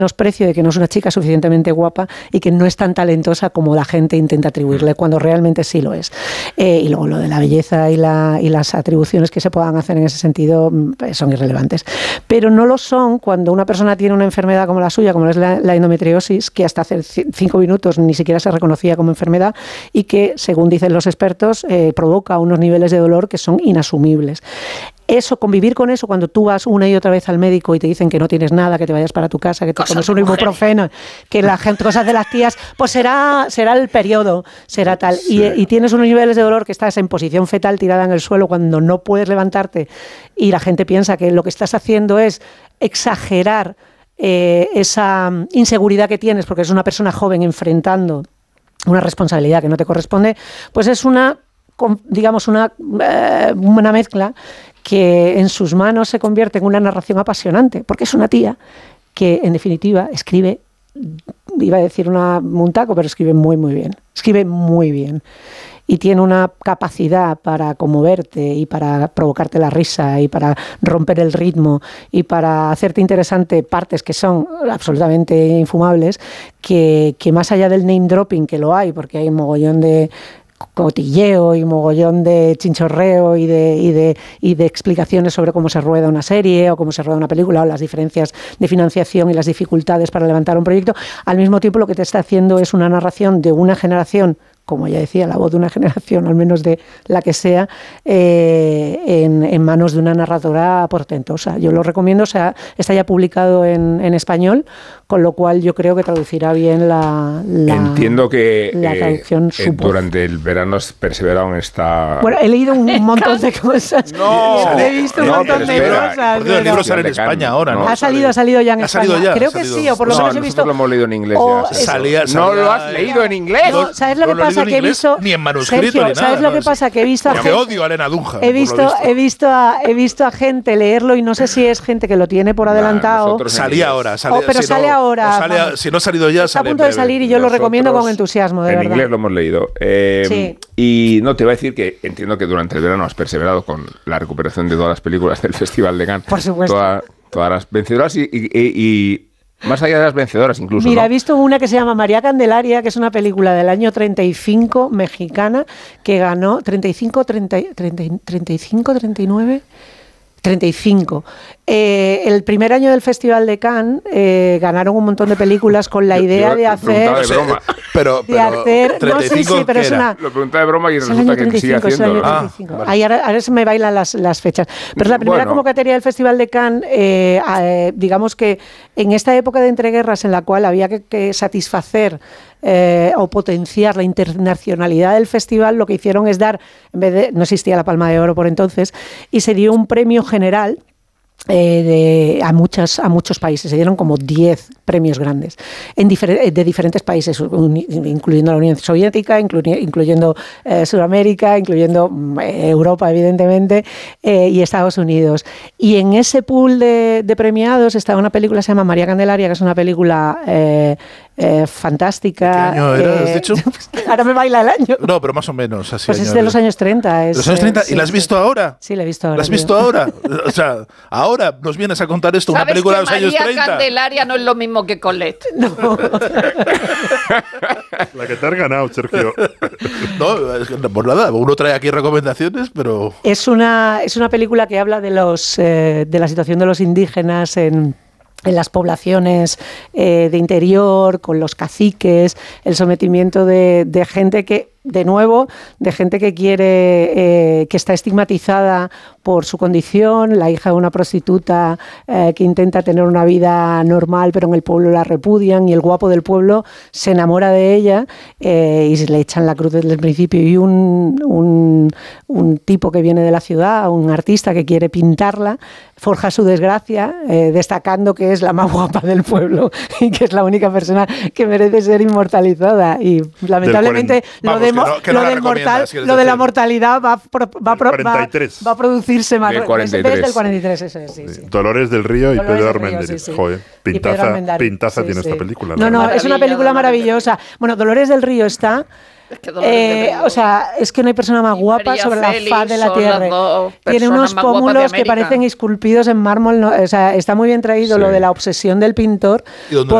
menosprecio de que no es una chica suficientemente guapa y que no es tan talentosa como la gente intenta atribuirle, cuando realmente sí lo es. Y luego lo de la belleza y las atribuciones que se puedan hacer en ese sentido son irrelevantes. Pero no lo son cuando una persona tiene una enfermedad como la suya, como es la endometriosis, que hasta hace 5 minutos ni siquiera se reconocía como enfermedad y que, según dicen los expertos, provoca unos niveles de dolor que son inasumibles. Eso, convivir con eso, cuando tú vas una y otra vez al médico y te dicen que no tienes nada, que te vayas para tu casa, que te comes un ibuprofeno, que la gente, cosas de las tías, pues será el periodo, será tal. Sí. Y tienes unos niveles de dolor que estás en posición fetal tirada en el suelo cuando no puedes levantarte y la gente piensa que lo que estás haciendo es exagerar esa inseguridad que tienes porque eres una persona joven enfrentando una responsabilidad que no te corresponde, pues es una mezcla que en sus manos se convierte en una narración apasionante, porque es una tía que, en definitiva, escribe, iba a decir un taco, pero escribe muy, muy bien. Escribe muy bien. Y tiene una capacidad para conmoverte y para provocarte la risa y para romper el ritmo y para hacerte interesante partes que son absolutamente infumables, que más allá del name dropping, que lo hay, porque hay un mogollón de cotilleo y mogollón de chinchorreo y de explicaciones sobre cómo se rueda una serie o cómo se rueda una película o las diferencias de financiación y las dificultades para levantar un proyecto. Al mismo tiempo, lo que te está haciendo es una narración de una generación, como ya decía, la voz de una generación, al menos de la que sea, en manos de una narradora portentosa. Yo lo recomiendo, está ya publicado en español, con lo cual yo creo que traducirá bien la Entiendo que la traducción durante el verano has perseverado en esta... Bueno, he leído un montón de cosas. He visto un montón de cosas. Por Dios, el libro sale en España ahora, ¿no? Ha salido ya en España. Creo que sí, o por lo menos he visto... Nosotros lo hemos leído en inglés ya. ¿No lo has leído en inglés? No, ¿sabes lo que pasa? Que he visto... Ni en manuscrito, Sergio, ni nada. ¿sabes lo que pasa? Que he visto a gente... odio a Elena Dunham. He visto a gente leerlo y no sé si es gente que lo tiene por adelantado. Salía ahora. Pero sale ahora. Si no ha salido ya, está a punto de salir y yo lo recomiendo con entusiasmo, de verdad. En inglés lo hemos leído. Sí. Y no, te iba a decir que entiendo que durante el verano has perseverado con la recuperación de todas las películas del Festival de Cannes. Por supuesto. Todas las vencedoras y más allá de las vencedoras incluso. Mira, ¿no? he visto una que se llama María Candelaria, que es una película del año 35, mexicana, que ganó 35, 39... 35. El primer año del Festival de Cannes ganaron un montón de películas con la idea de hacer... de broma. Pero hacer, 35, no sé si, pero es una... Lo preguntaba de broma y resulta que sigue haciendo. Vale. Ahora se me bailan las fechas. Pero la primera convocatoria del Festival de Cannes, digamos que en esta época de entreguerras en la cual había que satisfacer o potenciar la internacionalidad del festival, lo que hicieron es dar, en vez de, no existía la Palma de Oro por entonces, y se dio un premio general a muchos países. Se dieron como 10 premios grandes de diferentes países, incluyendo la Unión Soviética, incluyendo Sudamérica, incluyendo Europa, evidentemente, y Estados Unidos. Y en ese pool de premiados estaba una película que se llama María Candelaria, que es una película fantástica. ¿Qué año era, has dicho? Ahora me baila el año. No, pero más o menos. Así pues es de los años 30. ¿De los años 30? ¿Y la has visto ahora? Sí, la he visto ahora. ¿La has visto ahora? O sea, ahora nos vienes a contar esto, una película de los años 30. María Candelaria no es lo mismo que Colette. No. La que te has ganado, Sergio. No, es que, por nada, uno trae aquí recomendaciones, pero... Es una película que habla de la situación de los indígenas en las poblaciones de interior, con los caciques, el sometimiento de gente que, de nuevo, de gente que quiere, que está estigmatizada por su condición, la hija de una prostituta que intenta tener una vida normal, pero en el pueblo la repudian, y el guapo del pueblo se enamora de ella y se le echan la cruz desde el principio, y un tipo que viene de la ciudad, un artista que quiere pintarla, forja su desgracia, destacando que es la más guapa del pueblo y que es la única persona que merece ser inmortalizada, y lamentablemente lo de lo del mortal, lo de la mortalidad va a producirse más. Desde el 43, eso es, sí. Dolores del Río y Dolores Pedro del Río, Armendáriz. sí. Joder, pintaza tiene esta película. No, es una película maravillosa. Bueno, Dolores del Río está... Es que o sea, es que no hay persona más guapa sobre la faz de la tierra. Tiene unos pómulos que parecen esculpidos en mármol. O sea, está muy bien traído lo de la obsesión del pintor.